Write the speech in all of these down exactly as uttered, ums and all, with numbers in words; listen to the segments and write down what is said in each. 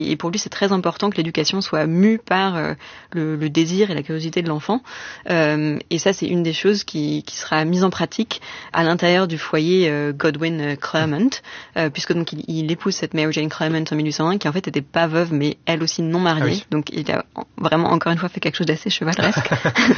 Et pour lui, c'est très important que l'éducation soit mue par euh, le, le désir et la curiosité de l'enfant. Euh, et ça, c'est une des choses qui, qui sera mise en pratique à l'intérieur du foyer euh, Godwin Claremont, euh, puisque donc il, il épouse cette Mary Jane Claremont en mille huit cent un, qui en fait n'était pas veuve, mais elle aussi non mariée. Ah oui. Donc il a vraiment encore une fois fait quelque chose d'assez chevaleresque.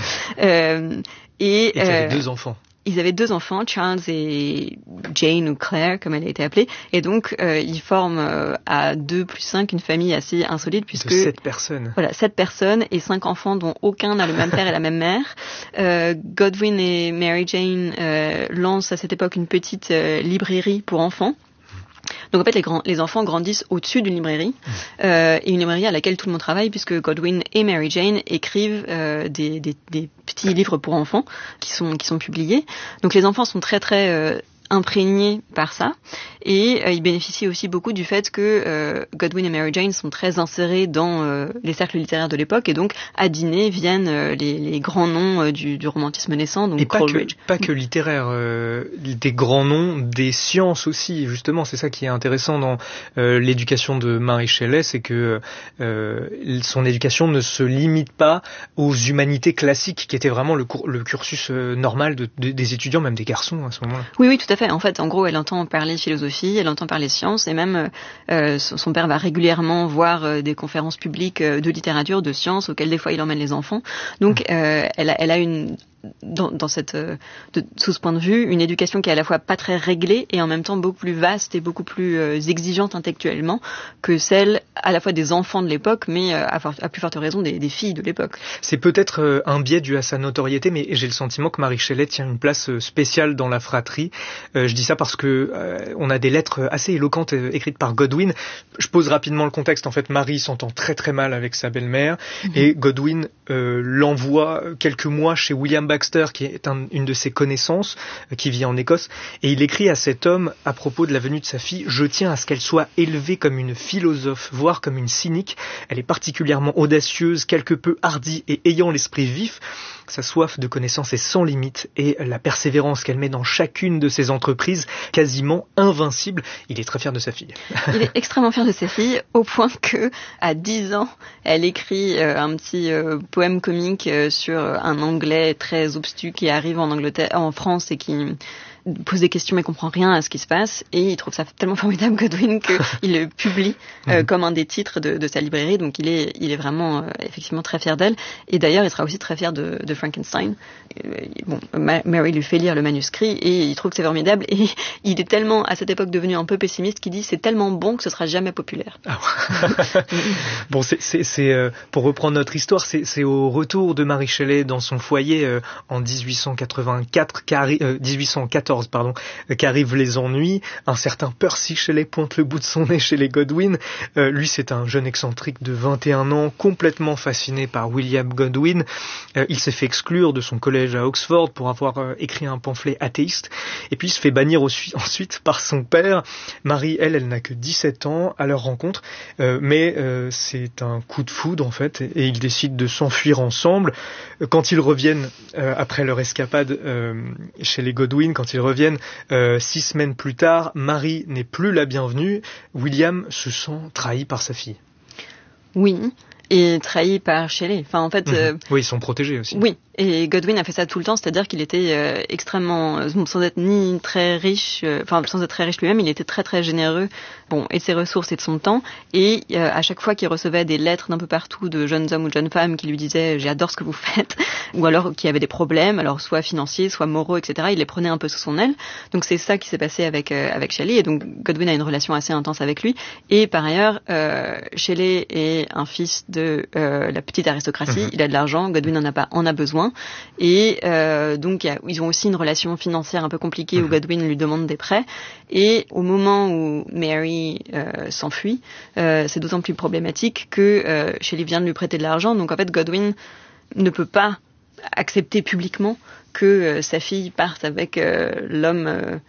euh, et, et qui euh, avait deux enfants. Ils avaient deux enfants, Charles et Jane ou Claire, comme elle a été appelée. Et donc, euh, ils forment euh, à deux plus cinq une famille assez insolite, puisque... De sept personnes. Voilà, sept personnes et cinq enfants dont aucun n'a le même père et la même mère. Euh, Godwin et Mary Jane euh, lancent à cette époque une petite euh, librairie pour enfants. Donc en fait, les, grands, les enfants grandissent au-dessus d'une librairie, euh, et une librairie à laquelle tout le monde travaille, puisque Godwin et Mary Jane écrivent euh, des, des, des petits livres pour enfants qui sont, qui sont publiés. Donc les enfants sont très très euh, imprégnés par ça, et euh, ils bénéficient aussi beaucoup du fait que euh, Godwin et Mary Jane sont très insérés dans euh, les cercles littéraires de l'époque, et donc à dîner viennent euh, les, les grands noms euh, du, du romantisme naissant, donc et pas Coleridge. Que, pas que littéraire, euh, des grands noms, des sciences aussi, justement, c'est ça qui est intéressant dans euh, l'éducation de Mary Shelley, c'est que euh, son éducation ne se limite pas aux humanités classiques, qui était vraiment le, cours, le cursus euh, normal de, de, des étudiants, même des garçons à ce moment-là. Oui, oui, tout à fait. En fait, en gros, elle entend parler philosophie, elle entend parler sciences, et même euh, son père va régulièrement voir euh, des conférences publiques euh, de littérature, de sciences, auxquelles des fois il emmène les enfants. Donc, euh, elle, a, elle a une... Dans, dans cette, de, sous ce point de vue, une éducation qui est à la fois pas très réglée et en même temps beaucoup plus vaste et beaucoup plus euh, exigeante intellectuellement que celle à la fois des enfants de l'époque, mais euh, à, for- à plus forte raison des, des filles de l'époque. C'est peut-être euh, un biais dû à sa notoriété, mais j'ai le sentiment que Mary Shelley tient une place euh, spéciale dans la fratrie. Euh, je dis ça parce que euh, on a des lettres assez éloquentes euh, écrites par Godwin. Je pose rapidement le contexte. En fait, Mary s'entend très très mal avec sa belle-mère, mm-hmm. et Godwin euh, l'envoie quelques mois chez William Baxter, qui est un, une de ses connaissances, euh, qui vit en Écosse, et il écrit à cet homme à propos de la venue de sa fille: « Je tiens à ce qu'elle soit élevée comme une philosophe, voire comme une cynique. Elle est particulièrement audacieuse, quelque peu hardie et ayant l'esprit vif. Sa soif de connaissance est sans limite et la persévérance qu'elle met dans chacune de ses entreprises, quasiment invincible. » Il est très fier de sa fille. Il est extrêmement fier de sa fille, au point que, à dix ans, elle écrit euh, un petit euh, poème comique euh, sur un anglais très obstu qui arrive en Angleterre, en France, et qui pose des questions mais comprend rien à ce qui se passe, et il trouve ça tellement formidable, Godwin, qu'il le publie euh, comme un des titres de, de sa librairie. Donc il est, il est vraiment euh, effectivement très fier d'elle, et d'ailleurs il sera aussi très fier de, de Frankenstein. Euh, bon, Mary lui fait lire le manuscrit et il trouve que c'est formidable, et il est tellement à cette époque devenu un peu pessimiste qu'il dit c'est tellement bon que ce sera jamais populaire. Ah ouais. Bon, c'est, c'est, c'est euh, pour reprendre notre histoire, c'est, c'est au retour de Mary Shelley dans son foyer euh, en dix-huit cent quatre-vingt-quatre, qu'arri- euh, dix-huit cent quatorze pardon, qu'arrivent les ennuis. Un certain Percy Shelley pointe le bout de son nez chez les Godwin. Euh, lui, c'est un jeune excentrique de vingt et un ans, complètement fasciné par William Godwin. Euh, il s'est fait exclure de son collège à Oxford pour avoir euh, écrit un pamphlet athéiste, et puis il se fait bannir au su- ensuite par son père. Marie, elle, elle n'a que dix-sept ans à leur rencontre, euh, mais euh, c'est un coup de foudre en fait, et, et ils décident de s'enfuir ensemble. Quand ils reviennent euh, après leur escapade euh, chez les Godwin, quand ils reviennent euh, six semaines plus tard, Marie n'est plus la bienvenue. William se sent trahi par sa fille. Oui, et trahi par Shelley. Enfin, en fait, mmh. euh, oui, ils sont protégés aussi. Oui, et Godwin a fait ça tout le temps, c'est-à-dire qu'il était euh, extrêmement, euh, sans être ni très riche, euh, enfin sans être très riche lui-même, il était très très généreux, bon, et de ses ressources et de son temps. Et euh, à chaque fois qu'il recevait des lettres d'un peu partout de jeunes hommes ou de jeunes femmes qui lui disaient j'adore ce que vous faites, ou alors qui avaient des problèmes, alors soit financiers, soit moraux, et cetera, il les prenait un peu sous son aile. Donc c'est ça qui s'est passé avec euh, avec Shelley, et donc Godwin a une relation assez intense avec lui. Et par ailleurs, euh, Shelley est un fils de euh, la petite aristocratie, mmh. il a de l'argent, Godwin en a pas, en a besoin. Et euh, donc y a, ils ont aussi une relation financière un peu compliquée, mmh. où Godwin lui demande des prêts. Et au moment où Mary euh, s'enfuit, euh, c'est d'autant plus problématique que euh, Shelley vient de lui prêter de l'argent. Donc en fait, Godwin ne peut pas accepter publiquement que euh, sa fille parte avec euh, l'homme euh,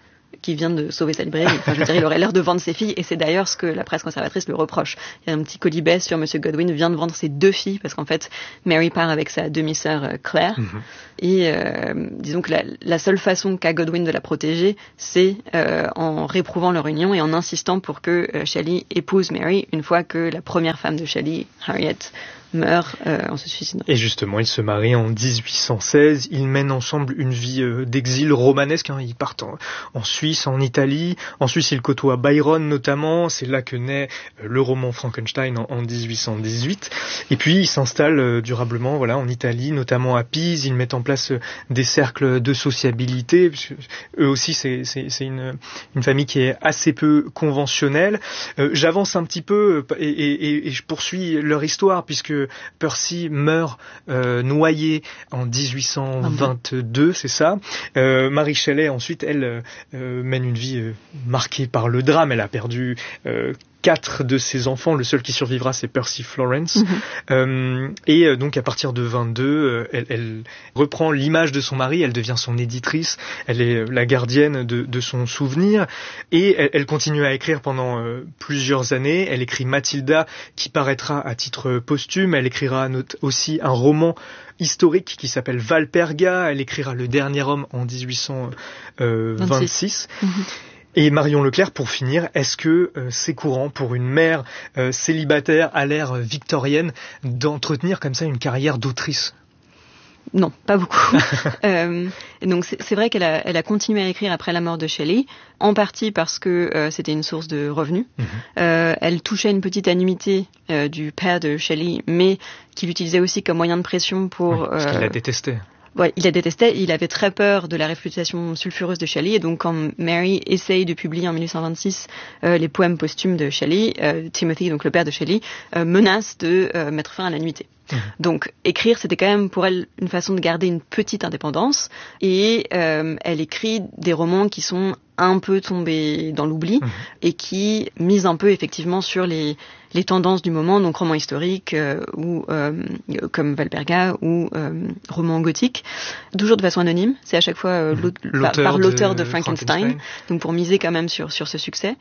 qui vient de sauver sa librairie. Enfin, je veux dire, il aurait l'air de vendre ses filles, et c'est d'ailleurs ce que la presse conservatrice le reproche. Il y a un petit colibet sur Monsieur Godwin vient de vendre ses deux filles, parce qu'en fait, Mary part avec sa demi-sœur euh, Claire, mm-hmm. et euh, disons que la, la seule façon qu'a Godwin de la protéger, c'est euh, en réprouvant leur union et en insistant pour que euh, Shelley épouse Mary une fois que la première femme de Shelley, Harriet, meurt euh, en se suicidant. Et justement, ils se marient en dix-huit cent seize, ils mènent ensemble une vie euh, d'exil romanesque, hein. Ils partent en, en Suisse, en Italie, en Suisse ils côtoient Byron notamment, c'est là que naît euh, le roman Frankenstein en, en dix-huit cent dix-huit, et puis ils s'installent euh, durablement voilà, en Italie, notamment à Pise, ils mettent en place euh, des cercles de sociabilité, parce que eux aussi c'est, c'est, c'est une, une famille qui est assez peu conventionnelle. Euh, j'avance un petit peu et, et, et je poursuis leur histoire, puisque Percy meurt euh, noyé en dix-huit cent vingt-deux, c'est ça. Euh, Mary Shelley, ensuite, elle euh, mène une vie euh, marquée par le drame. Elle a perdu euh, quatre de ses enfants. Le seul qui survivra, c'est Percy Florence. Mm-hmm. Euh, et euh, donc, à partir de vingt-deux, euh, elle, elle reprend l'image de son mari. Elle devient son éditrice. Elle est la gardienne de, de son souvenir. Et elle, elle continue à écrire pendant euh, plusieurs années. Elle écrit Mathilda, qui paraîtra à titre posthume. Elle écrira aussi un roman historique qui s'appelle Valperga. Elle écrira Le Dernier Homme en dix-huit cent vingt-six. Mm-hmm. Et Marion Leclerc, pour finir, est-ce que euh, c'est courant pour une mère euh, célibataire à l'ère victorienne d'entretenir comme ça une carrière d'autrice ? Non, pas beaucoup. euh, donc c'est, c'est vrai qu'elle a, elle a continué à écrire après la mort de Shelley, en partie parce que euh, c'était une source de revenus. Mm-hmm. Euh, elle touchait une petite annuité euh, du père de Shelley, mais qu'il utilisait aussi comme moyen de pression pour... Oui, parce euh, qu'il la détestait. Ouais, il la détestait, il avait très peur de la réputation sulfureuse de Shelley, et donc quand Mary essaye de publier en dix-huit cent vingt-six euh, les poèmes posthumes de Shelley, euh, Timothy, donc le père de Shelley, euh, menace de euh, mettre fin à la nuitée. Mmh. Donc écrire, c'était quand même pour elle une façon de garder une petite indépendance, et euh, elle écrit des romans qui sont un peu tombés dans l'oubli, mmh. et qui misent un peu effectivement sur les les tendances du moment, donc romans historiques euh, ou euh, comme Valperga ou euh, romans gothiques, toujours de façon anonyme. C'est à chaque fois euh, l'auteur par, par l'auteur de, de Frankenstein, Frankenstein, donc pour miser quand même sur sur ce succès,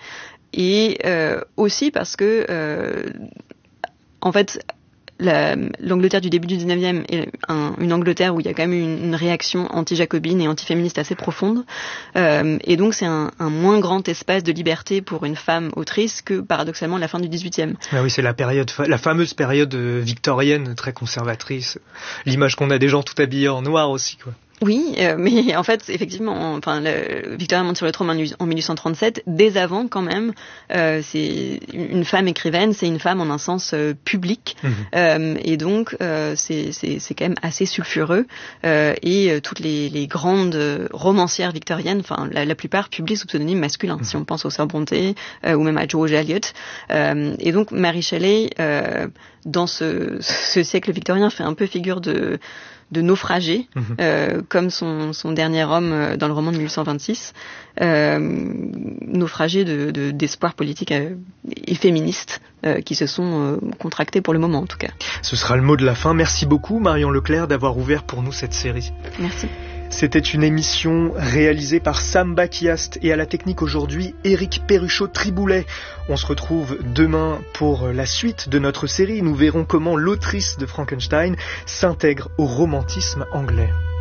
et euh, aussi parce que euh, en fait La, l'Angleterre du début du dix-neuvième est un, une Angleterre où il y a quand même une, une réaction anti-jacobine et anti-féministe assez profonde. Euh, et donc c'est un, un moins grand espace de liberté pour une femme autrice que, paradoxalement, la fin du dix-huitième. Ah oui, c'est la période, la fameuse période victorienne, très conservatrice. L'image qu'on a des gens tout habillés en noir aussi, quoi. Oui, euh, mais en fait, effectivement, enfin, le, Victoria monte sur le trône en dix-huit cent trente-sept. Dès avant, quand même, euh, c'est une femme écrivaine, c'est une femme en un sens euh, public, mmh. euh, et donc euh, c'est, c'est, c'est quand même assez sulfureux. Euh, et euh, toutes les, les grandes romancières victoriennes, enfin, la, la plupart publient sous pseudonyme masculin. Mmh. Si on pense aux Sœurs Brontë euh, ou même à George Eliot. Euh, et donc, Mary Shelley, euh, dans ce, ce siècle victorien, fait un peu figure de de naufragé, mmh. euh, comme son, son dernier homme dans le roman de dix-huit cent vingt-six, euh, naufragé de, de, d'espoirs politiques euh, et féministes euh, qui se sont euh, contractés pour le moment en tout cas. Ce sera le mot de la fin. Merci beaucoup Marion Leclerc d'avoir ouvert pour nous cette série. Merci. C'était une émission réalisée par Sam Bakiast et à la technique aujourd'hui Éric Perruchot-Triboulet. On se retrouve demain pour la suite de notre série. Nous verrons comment l'autrice de Frankenstein s'intègre au romantisme anglais.